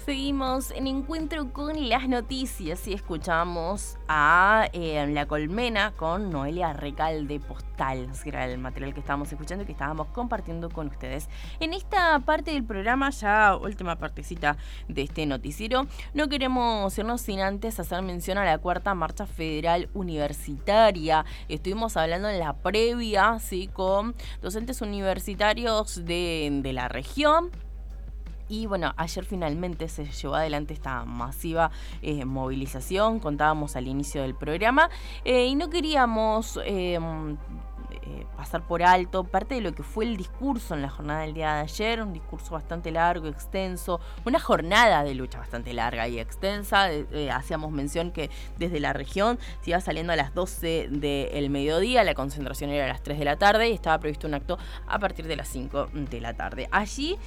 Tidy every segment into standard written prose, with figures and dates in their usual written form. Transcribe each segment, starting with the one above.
Seguimos en Encuentro con las Noticias y escuchamos a La Colmena con Noelia Recalde, Postal, que era el material que estábamos escuchando y que estábamos compartiendo con ustedes. En esta parte del programa, ya última partecita de este noticiero, no queremos irnos sin antes hacer mención a la Cuarta Marcha Federal Universitaria. Estuvimos hablando en la previa, ¿sí?, con docentes universitarios de la región. Y bueno, ayer finalmente se llevó adelante esta masiva movilización, contábamos al inicio del programa, y no queríamos pasar por alto parte de lo que fue el discurso en la jornada del día de ayer, un discurso bastante largo, extenso, una jornada de lucha bastante larga y extensa. Hacíamos mención que desde la región se iba saliendo a las 12 del mediodía, la concentración era a las 3 de la tarde y estaba previsto un acto a partir de las 5 de la tarde. Allí,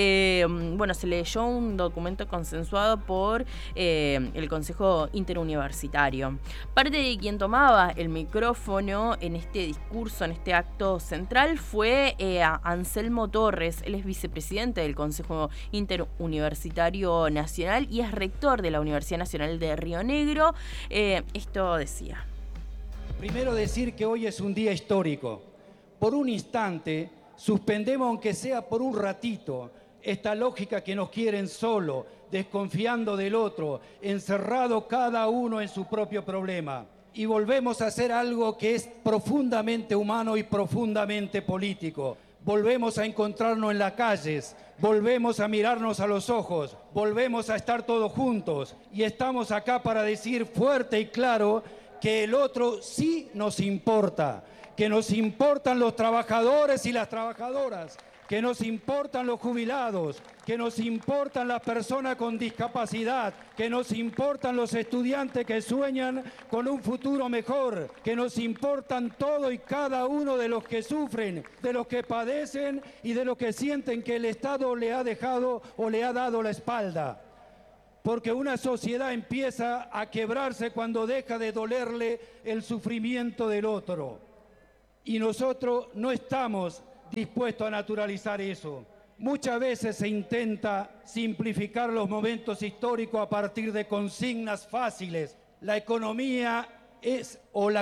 se leyó un documento consensuado por el Consejo Interuniversitario. Parte de quien tomaba el micrófono en este discurso, en este acto central, fue Anselmo Torres. Él es vicepresidente del Consejo Interuniversitario Nacional y es rector de la Universidad Nacional de Río Negro. Esto decía. Primero decir que hoy es un día histórico. Por un instante, suspendemos, aunque sea por un ratito, esta lógica que nos quieren solo, desconfiando del otro, encerrado cada uno en su propio problema. Y volvemos a hacer algo que es profundamente humano y profundamente político. Volvemos a encontrarnos en las calles, volvemos a mirarnos a los ojos, volvemos a estar todos juntos. Y estamos acá para decir fuerte y claro que el otro sí nos importa, que nos importan los trabajadores y las trabajadoras, que nos importan los jubilados, que nos importan las personas con discapacidad, que nos importan los estudiantes que sueñan con un futuro mejor, que nos importan todo y cada uno de los que sufren, de los que padecen y de los que sienten que el Estado le ha dejado o le ha dado la espalda. Porque una sociedad empieza a quebrarse cuando deja de dolerle el sufrimiento del otro. Y nosotros no estamos dispuesto a naturalizar eso. Muchas veces se intenta simplificar los momentos históricos a partir de consignas fáciles. La economía es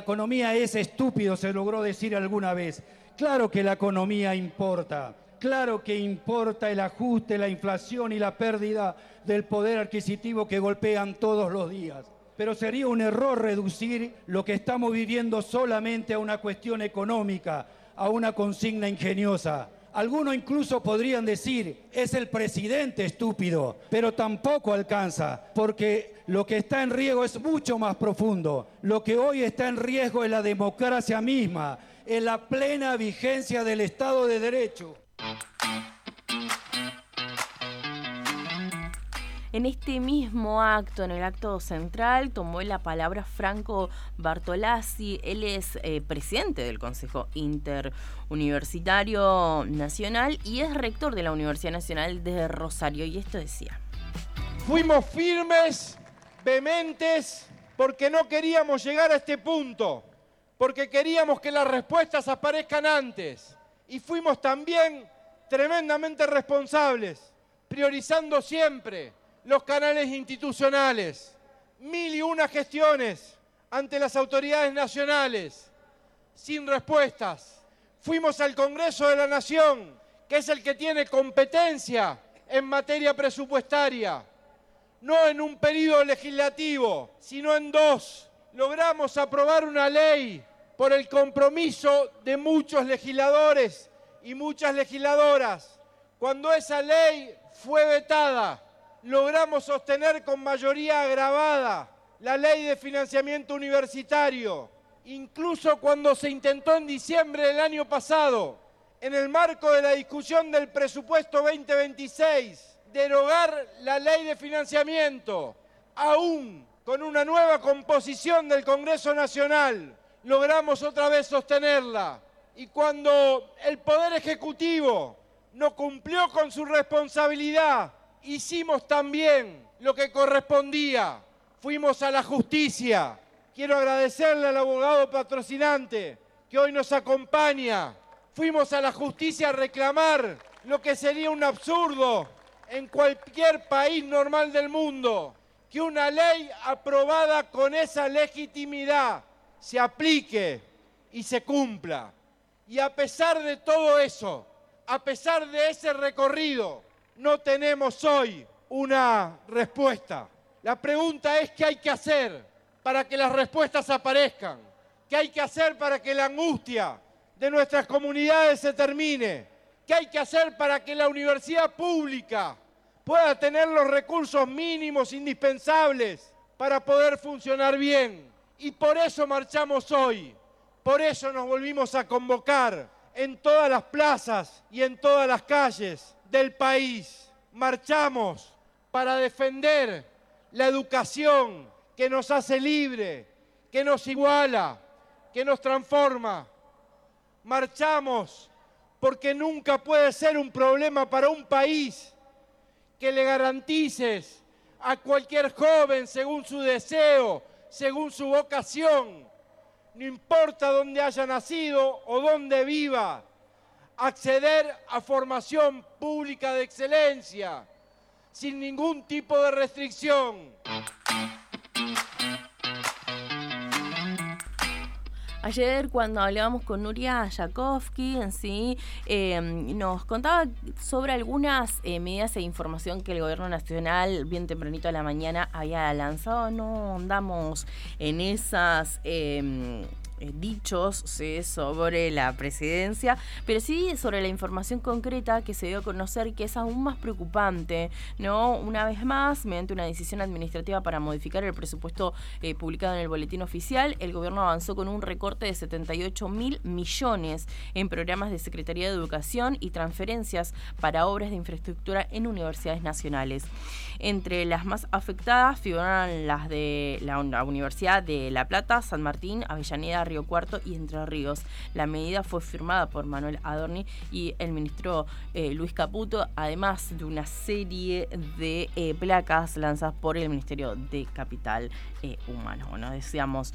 estúpido, se logró decir alguna vez. Claro que la economía importa. Claro que importa el ajuste, la inflación y la pérdida del poder adquisitivo que golpean todos los días. Pero sería un error reducir lo que estamos viviendo solamente a una cuestión económica, a una consigna ingeniosa. Algunos incluso podrían decir, es el presidente estúpido, pero tampoco alcanza, porque lo que está en riesgo es mucho más profundo. Lo que hoy está en riesgo es la democracia misma, es la plena vigencia del Estado de Derecho. En este mismo acto, en el acto central, tomó la palabra Franco Bartolazzi. Él es presidente del Consejo Interuniversitario Nacional y es rector de la Universidad Nacional de Rosario. Y esto decía. Fuimos firmes, vehementes, porque no queríamos llegar a este punto, porque queríamos que las respuestas aparezcan antes. Y fuimos también tremendamente responsables, priorizando siempre los canales institucionales, 1001 gestiones ante las autoridades nacionales, sin respuestas. Fuimos al Congreso de la Nación, que es el que tiene competencia en materia presupuestaria, no en un periodo legislativo, sino en 2. Logramos aprobar una ley por el compromiso de muchos legisladores y muchas legisladoras. Cuando esa ley fue vetada, logramos sostener con mayoría agravada la ley de financiamiento universitario, incluso cuando se intentó en diciembre del año pasado, en el marco de la discusión del presupuesto 2026, derogar la ley de financiamiento, aún con una nueva composición del Congreso Nacional, logramos otra vez sostenerla. Y cuando el Poder Ejecutivo no cumplió con su responsabilidad, hicimos también lo que correspondía, fuimos a la justicia. Quiero agradecerle al abogado patrocinante que hoy nos acompaña. Fuimos a la justicia a reclamar lo que sería un absurdo en cualquier país normal del mundo que una ley aprobada con esa legitimidad se aplique y se cumpla. Y a pesar de todo eso, a pesar de ese recorrido, no tenemos hoy una respuesta. La pregunta es: ¿qué hay que hacer para que las respuestas aparezcan? ¿Qué hay que hacer para que la angustia de nuestras comunidades se termine? ¿Qué hay que hacer para que la universidad pública pueda tener los recursos mínimos indispensables para poder funcionar bien? Y por eso marchamos hoy, por eso nos volvimos a convocar en todas las plazas y en todas las calles del país. Marchamos para defender la educación que nos hace libre, que nos iguala, que nos transforma. Marchamos porque nunca puede ser un problema para un país que le garantices a cualquier joven, según su deseo, según su vocación, no importa dónde haya nacido o dónde viva, acceder a formación pública de excelencia, sin ningún tipo de restricción. Ayer, cuando hablábamos con Nuria Jakovsky, nos contaba sobre algunas medidas e información que el Gobierno Nacional bien tempranito a la mañana había lanzado. No andamos en esas dichos sobre la presidencia, pero sí sobre la información concreta que se dio a conocer, que es aún más preocupante, ¿no? Una vez más, mediante una decisión administrativa para modificar el presupuesto publicado en el boletín oficial, el gobierno avanzó con un recorte de 78.000 millones en programas de Secretaría de Educación y transferencias para obras de infraestructura en universidades nacionales. Entre las más afectadas figuran las de la Universidad de La Plata, San Martín, Avellaneda, Río Cuarto y Entre Ríos. La medida fue firmada por Manuel Adorni y el ministro Luis Caputo, además de una serie de placas lanzadas por el Ministerio de Capital Humano. Bueno, decíamos,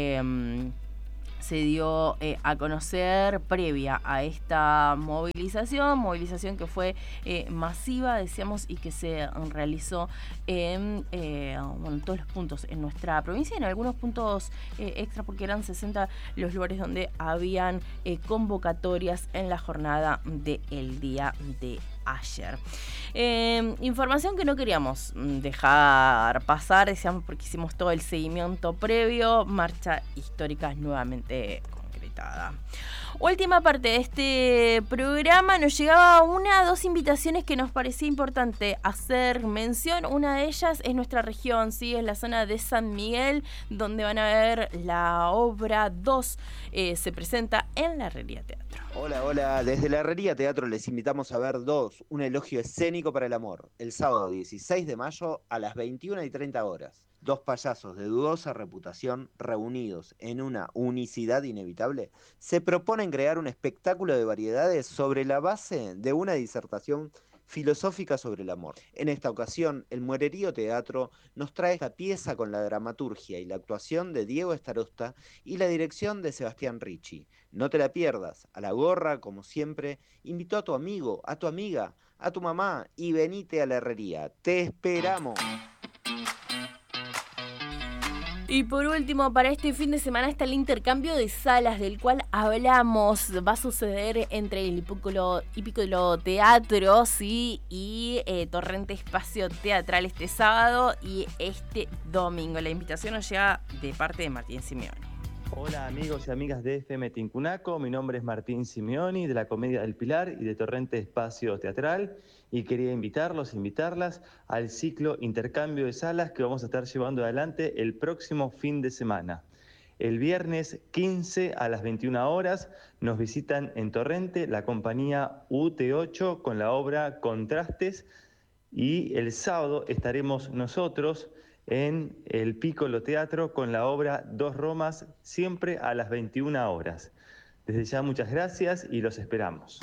se dio a conocer previa a esta movilización que fue masiva, decíamos, y que se realizó en todos los puntos en nuestra provincia, en algunos puntos extra, porque eran 60 los lugares donde habían convocatorias en la jornada del día de ayer. Información que no queríamos dejar pasar, decíamos, porque hicimos todo el seguimiento previo. Marcha histórica nuevamente concretada. Última parte de este programa, nos llegaba dos invitaciones que nos parecía importante hacer mención. Una de ellas es nuestra región, ¿sí? Es la zona de San Miguel, donde van a ver la obra 2, se presenta en la Herrería Teatro. Hola, desde la Herrería Teatro les invitamos a ver 2, un elogio escénico para el amor, el sábado 16 de mayo a las 21:30 horas. 2 payasos de dudosa reputación, reunidos en una unicidad inevitable, se proponen crear un espectáculo de variedades sobre la base de una disertación filosófica sobre el amor. En esta ocasión, el Muererío Teatro nos trae esta pieza con la dramaturgia y la actuación de Diego Estarosta y la dirección de Sebastián Ricci. No te la pierdas. A la gorra, como siempre, invitó a tu amigo, a tu amiga, a tu mamá y venite a la Herrería. ¡Te esperamos! Y por último, para este fin de semana está el intercambio de salas del cual hablamos. Va a suceder entre el Hipícolo Teatro, ¿sí? Y Torrente Espacio Teatral este sábado y este domingo. La invitación nos llega de parte de Martín Simeoni. Hola amigos y amigas de FM Tincunaco, mi nombre es Martín Simeoni de la Comedia del Pilar y de Torrente Espacio Teatral y quería invitarlas al ciclo Intercambio de Salas que vamos a estar llevando adelante el próximo fin de semana. El viernes 15 a las 21 horas nos visitan en Torrente la compañía UT8 con la obra Contrastes y el sábado estaremos nosotros en el Piccolo Teatro con la obra Dos Romas, siempre a las 21 horas. Desde ya muchas gracias y los esperamos.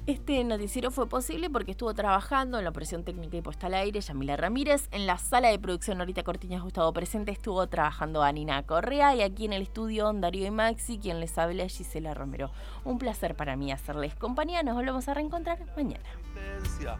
Este noticiero fue posible porque estuvo trabajando en la operación técnica y puesta al aire Yamila Ramírez. En la sala de producción Norita Cortiñas Gustavo presente estuvo trabajando Anina Correa y aquí en el estudio Darío y Maxi, quien les habla Gisela Romero. Un placer para mí hacerles compañía. Nos volvemos a reencontrar mañana.